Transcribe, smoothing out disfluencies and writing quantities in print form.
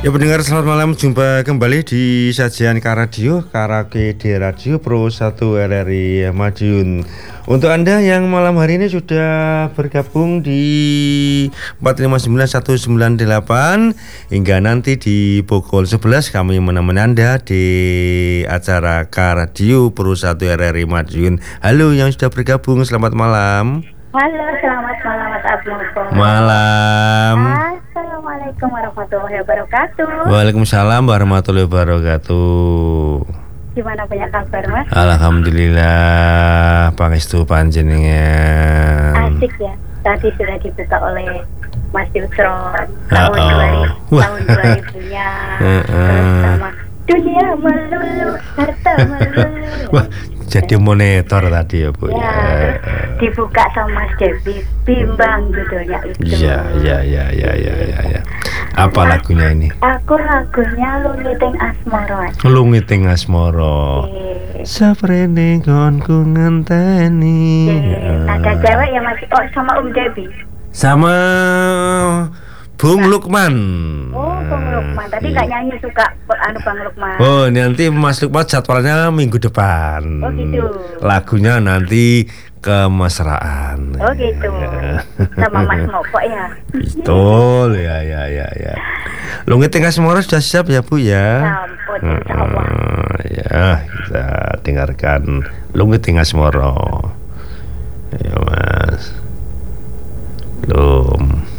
Ya pendengar selamat malam, jumpa kembali di sajian Radio Karaoke di Radio Pro 1 RRI Madiun. Untuk Anda yang malam hari ini sudah bergabung di 459198 hingga nanti di pukul 11 kami menemani Anda di acara Radio Pro 1 RRI Madiun. Halo yang sudah bergabung, selamat malam. Halo, selamat malam Mas Abdul. Malam. Assalamualaikum warahmatullahi wabarakatuh. Waalaikumsalam warahmatullahi wabarakatuh. Gimana banyak kabar Mas? Alhamdulillah, pangestu panjenengan. Asik ya. Tadi sudah dibuka oleh Mas Yusron tahun 2000-nya. Sama dunia melulu, harta melulu. Wah, jadi monitor tadi ya Bu ya. Dibuka sama Mas Devi, bimbang judulnya itu. Iya. Apa lagunya ini? Aku lagunya Lungiting Asmoro. Lungiting Asmoro. Saprene konku ngenteni. Ada cewek ya Mas? Oh, sama Devi. Sama Bung Lukman. Oh, Bung Lukman. Tadi nggak nyanyi suka Bang Lukman. Oh, nanti Mas Lukman jadwalnya minggu depan. Oh gitu. Lagunya nanti Kemesraan. Oh gitu. Sama Mas Mopok ya. Betul, ya. Lungiting Asmoro sudah siap ya Bu ya? Ampun, insyaallah. Ya, kita dengarkan Lungiting Asmoro. Ya Mas. Belum.